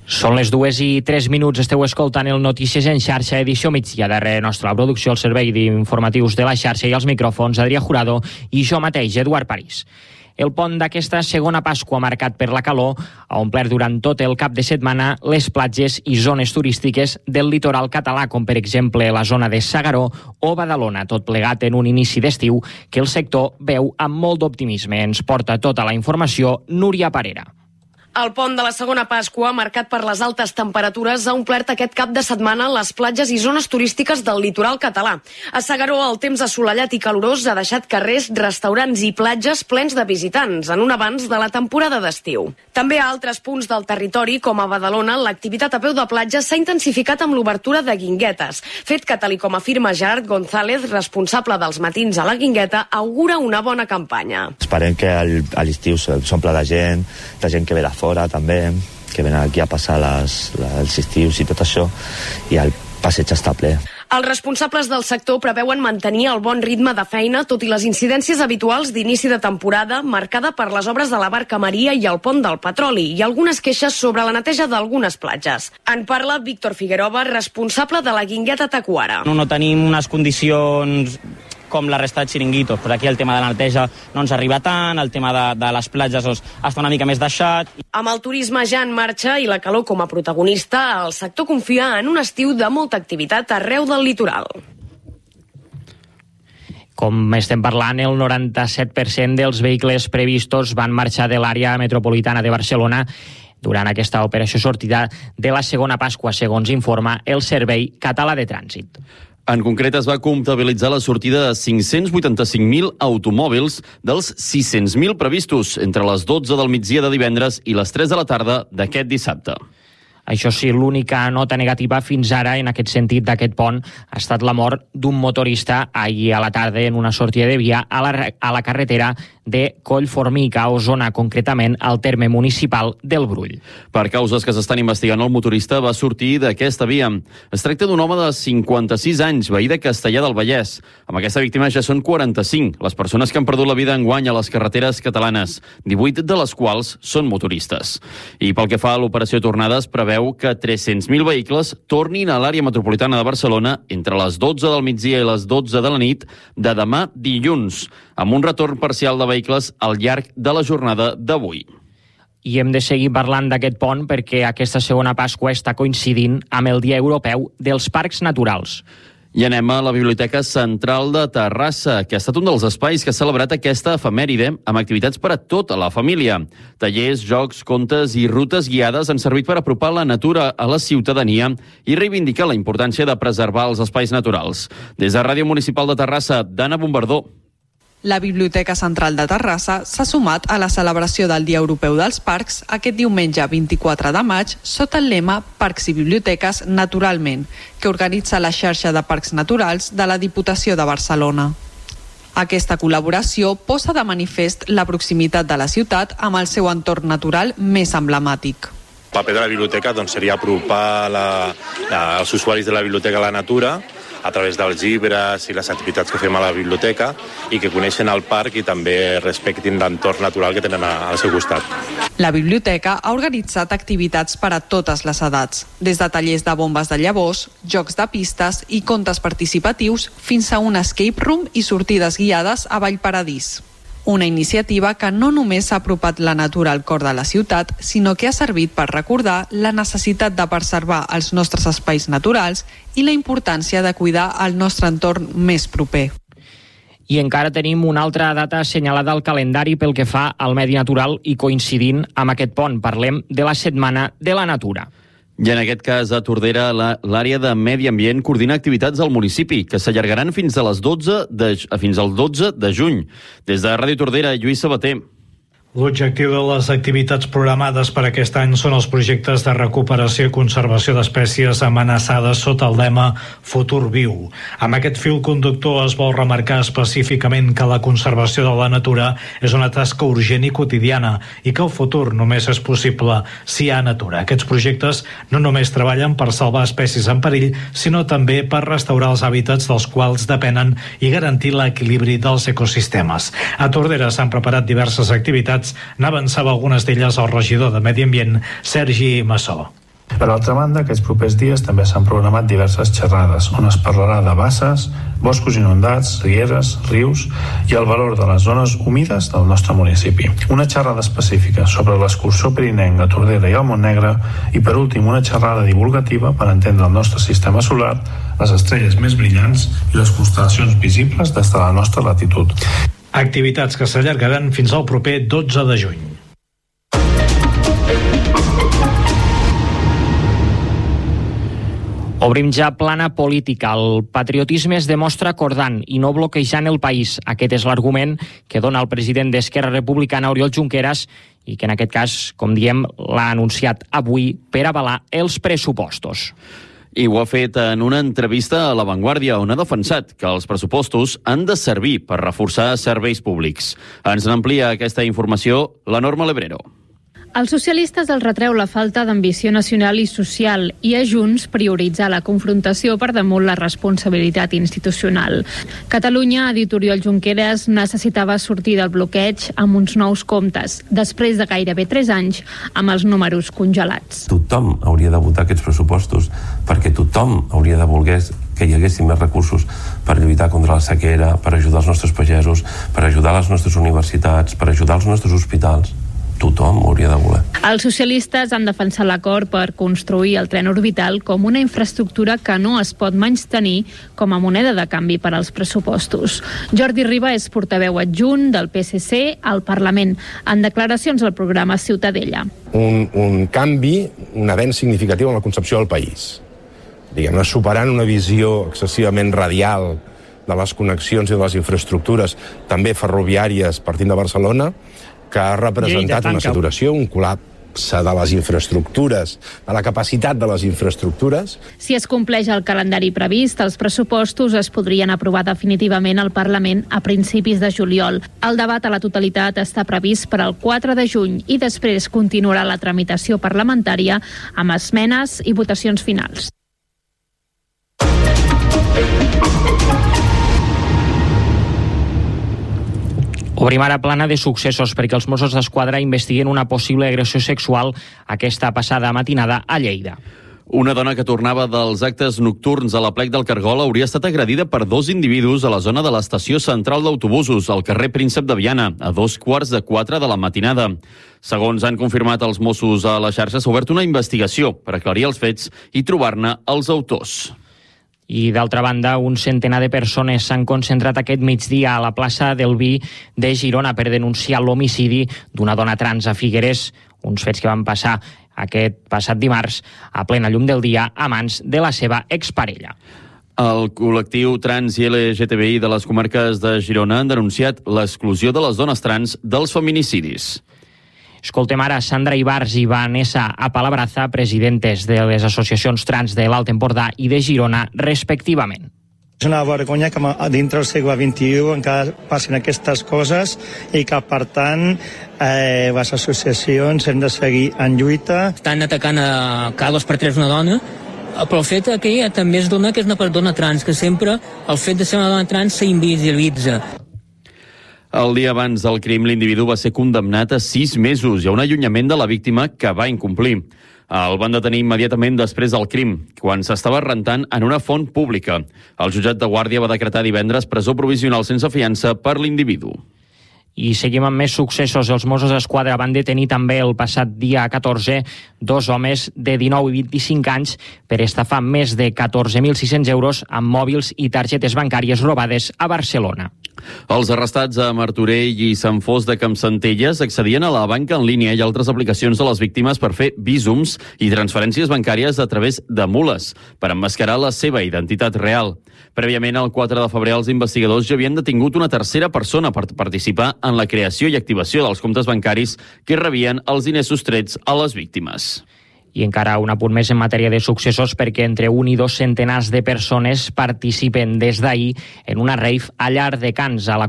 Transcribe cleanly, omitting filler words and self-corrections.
Són les 2:03, esteu escoltant el Notícies en xarxa, edició migdia. Darrere nostra la producció, el servei d'informatius de la xarxa i els micròfons, Adrià Jurado i jo mateix, Eduard París. El pont d'aquesta segona Pasqua, marcat per la calor, ha omplert durant tot el cap de setmana les platges i zones turístiques del litoral català, com per exemple la zona de S'Agaró o Badalona, tot plegat en un inici d'estiu que el sector veu amb molt d'optimisme. Ens porta tota la informació Núria Parera. El pont de la segona Pasqua, marcat per les altes temperatures, ha omplert aquest cap de setmana les platges i zones turístiques del litoral català. A S'Agaró, el temps assolellat i calorós ha deixat carrers, restaurants i platges plens de visitants, en un avanç de la temporada d'estiu. També a altres punts del territori, com a Badalona, l'activitat a peu de platja s'ha intensificat amb l'obertura de guinguetes, fet que, tal com afirma Gerard González, responsable dels matins a la Guingueta, augura una bona campanya. Esperem que a l'estiu s'omple de gent que ve de fora també, que venen aquí a passar els estius i tot això, i el passeig està ple. Els responsables del sector preveuen mantenir el bon ritme de feina, tot i les incidències habituals d'inici de temporada, marcada per les obres de la Barca Maria i el pont del Petroli, i algunes queixes sobre la neteja d'algunes platges. En parla Víctor Figueroa, responsable de la Guingueta Tacuara. No tenim unes condicions com la resta de xiringuitos. Però aquí el tema de la neteja no ens arriba tant, el tema de les platges està una mica més deixat. Amb el turisme ja en marxa i la calor com a protagonista, el sector confia en un estiu de molta activitat arreu del litoral. Com estem parlant, el 97% dels vehicles previstos van marxar de l'àrea metropolitana de Barcelona durant aquesta operació sortida de la segona Pasqua, segons informa el Servei Català de Trànsit. En concret, es va comptabilitzar la sortida de 585.000 automòbils dels 600.000 previstos entre les 12 del migdia de divendres i les 3 de la tarda d'aquest dissabte. Això sí, l'única nota negativa fins ara en aquest sentit d'aquest pont ha estat la mort d'un motorista ahir a la tarda en una sortida de via a la carretera de Collformica, a Osona, concretament al terme municipal del Brull. Per causes que s'estan investigant, el motorista va sortir d'aquesta via. Es tracta d'un home de 56 anys, veí de Castellar del Vallès. Amb aquesta víctima ja són 45 les persones que han perdut la vida enguany a les carreteres catalanes, 18 de les quals són motoristes. I pel que fa a l'operació Tornada, es preveu que 300.000 vehicles tornin a l'àrea metropolitana de Barcelona entre les 12 del migdia i les 12 de la nit de demà dilluns, amb un retorn parcial de vehicles al llarg de la jornada d'avui. I hem de seguir parlant d'aquest pont perquè aquesta segona Pasqua està coincidint amb el Dia Europeu dels Parcs Naturals. I anem a la Biblioteca Central de Terrassa, que ha estat un dels espais que ha celebrat aquesta efemèride amb activitats per a tota la família. Tallers, jocs, contes i rutes guiades han servit per apropar la natura a la ciutadania i reivindicar la importància de preservar els espais naturals. Des de Ràdio Municipal de Terrassa, Dana Bombardó. La Biblioteca Central de Terrassa s'ha sumat a la celebració del Dia Europeu dels Parcs aquest diumenge 24 de maig sota el lema Parcs i Biblioteques Naturalment, que organitza la xarxa de parcs naturals de la Diputació de Barcelona. Aquesta col·laboració posa de manifest la proximitat de la ciutat amb el seu entorn natural més emblemàtic. El paper de la biblioteca seria apropar els usuaris de la biblioteca a la natura a través dels llibres i les activitats que fem a la biblioteca i que coneixen el parc i també respectin l'entorn natural que tenen al seu costat. La biblioteca ha organitzat activitats per a totes les edats, des de tallers de bombes de llavors, jocs de pistes i contes participatius fins a un escape room i sortides guiades a Vallparadís. Una iniciativa que no només ha apropat la natura al cor de la ciutat, sinó que ha servit per recordar la necessitat de preservar els nostres espais naturals i la importància de cuidar el nostre entorn més proper. I encara tenim una altra data assenyalada al calendari pel que fa al medi natural i coincidint amb aquest pont. Parlem de la Setmana de la Natura. I en aquest cas, a Tordera, l'àrea de Medi Ambient coordina activitats al municipi que s'allargaran fins al 12 de juny. Des de Ràdio Tordera, Lluís Sabater. L'objectiu de les activitats programades per aquest any són els projectes de recuperació i conservació d'espècies amenaçades sota el lema Futur Viu. Amb aquest fil conductor es vol remarcar específicament que la conservació de la natura és una tasca urgent i quotidiana i que el futur només és possible si hi ha natura. Aquests projectes no només treballen per salvar espècies en perill, sinó també per restaurar els hàbitats dels quals depenen i garantir l'equilibri dels ecosistemes. A Tordera s'han preparat diverses activitats. N'avançava algunes d'elles el regidor de Medi Ambient, Sergi Massó. Per altra banda, aquests propers dies també s'han programat diverses xerrades on es parlarà de basses, boscos inundats, rieres, rius i el valor de les zones humides del nostre municipi. Una xerrada específica sobre l'escurçó pirinenc a Tordera i al Montnegre i, per últim, una xerrada divulgativa per entendre el nostre sistema solar, les estrelles més brillants i les constel·lacions visibles des de la nostra latitud. Activitats que s'allargaran fins al proper 12 de juny. Obrim ja plana política. El patriotisme es demostra acordant i no bloquejant el país. Aquest és l'argument que dona el president d'Esquerra Republicana, Oriol Junqueras, i que en aquest cas, com diem, l'ha anunciat avui per avalar els pressupostos. I ho ha fet en una entrevista a La Vanguardia, on ha defensat que els pressupostos han de servir per reforçar serveis públics. Ens n'amplia aquesta informació la Norma Lebrero. Els socialistes el retreu la falta d'ambició nacional i social i a Junts prioritzar la confrontació per damunt la responsabilitat institucional. Catalunya, ha dit Oriol Junqueras, necessitava sortir del bloqueig amb uns nous comptes, després de gairebé 3 anys amb els números congelats. Tothom hauria de votar aquests pressupostos perquè tothom hauria de voler que hi haguessin més recursos per lluitar contra la sequera, per ajudar els nostres pagesos, per ajudar les nostres universitats, per ajudar els nostres hospitals. Tothom hauria de voler. Els socialistes han defensat l'acord per construir el tren orbital com una infraestructura que no es pot menystenir com a moneda de canvi per als pressupostos. Jordi Riba és portaveu adjunt del PSC al Parlament, en declaracions al programa Ciutadella. Un canvi, un avenç significatiu en la concepció del país. Diguem-ne, superant una visió excessivament radial de les connexions i de les infraestructures, també ferroviàries partint de Barcelona, que ha representat una saturació, un col·lapse de les infraestructures, de la capacitat de les infraestructures. Si es compleix el calendari previst, els pressupostos es podrien aprovar definitivament al Parlament a principis de juliol. El debat a la totalitat està previst per al 4 de juny i després continuarà la tramitació parlamentària amb esmenes i votacions finals. Obrim ara plana de successos perquè els Mossos d'Esquadra investiguen una possible agressió sexual aquesta passada matinada a Lleida. Una dona que tornava dels actes nocturns a la Plec del Cargol hauria estat agredida per 2 individus a la zona de l'estació central d'autobusos, al carrer Príncep de Viana, a 3:15 de la matinada. Segons han confirmat els Mossos a la xarxa, s'ha obert una investigació per aclarir els fets i trobar-ne els autors. I, d'altra banda, un centenar de persones s'han concentrat aquest migdia a la plaça del Vi de Girona per denunciar l'homicidi d'una dona trans a Figueres, uns fets que van passar aquest passat dimarts a plena llum del dia a mans de la seva exparella. El col·lectiu trans i LGTBI de les comarques de Girona han denunciat l'exclusió de les dones trans dels feminicidis. Escoltem ara Sandra Ibars i Vanessa Apalabraza, presidentes de les associacions trans de l'Alt Empordà i de Girona, respectivament. És una vergonya que dintre del segle XXI encara passin aquestes coses i que, per tant, les associacions hem de seguir en lluita. Estan atacant a cada 2 per 3 una dona, però el fet que també es dona que és una persona trans, que sempre el fet de ser una dona trans s'invisibilitza. El dia abans del crim, l'individu va ser condemnat a 6 mesos i a un allunyament de la víctima que va incomplir. El van detenir immediatament després del crim, quan s'estava rentant en una font pública. El jutjat de Guàrdia va decretar divendres presó provisional sense fiança per l'individu. I seguim amb més successos. Els Mossos d'Esquadra van detenir també el passat dia 14 2 homes de 19 i 25 anys per estafar més de 14.600 euros amb mòbils i targetes bancàries robades a Barcelona. Els arrestats a Martorell i Sant Fost de Campsentelles accedien a la banca en línia i altres aplicacions de les víctimes per fer vísums i transferències bancàries a través de mules, per emmascarar la seva identitat real. Prèviament, el 4 de febrer, els investigadors ja havien detingut una tercera persona per participar en la creació i activació dels comptes bancaris que rebien els diners sostrets a les víctimes. I encara un apunt més en matèria de successos perquè entre 1 i 2 centenars de persones participen des d'ahir en una rave a Llardecans, a la